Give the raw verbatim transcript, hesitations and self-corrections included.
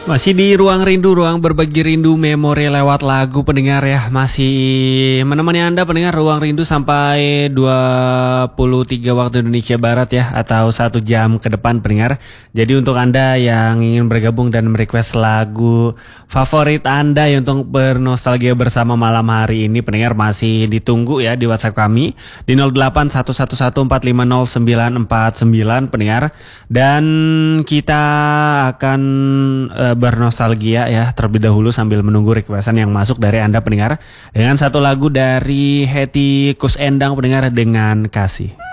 Masih di Ruang Rindu, ruang berbagi rindu memori lewat lagu pendengar ya. Masih menemani Anda pendengar Ruang Rindu sampai dua puluh tiga waktu Indonesia Barat ya, atau satu jam ke depan pendengar. Jadi untuk Anda yang ingin bergabung dan merequest lagu favorit Anda ya untuk bernostalgia bersama malam hari ini pendengar, masih ditunggu ya di WhatsApp kami di nol delapan satu satu satu empat lima nol sembilan empat sembilan pendengar. Dan kita akan uh, bernostalgia ya terlebih dahulu sambil menunggu requestan yang masuk dari Anda pendengar dengan satu lagu dari Hetty Koes Endang pendengar dengan Kasih.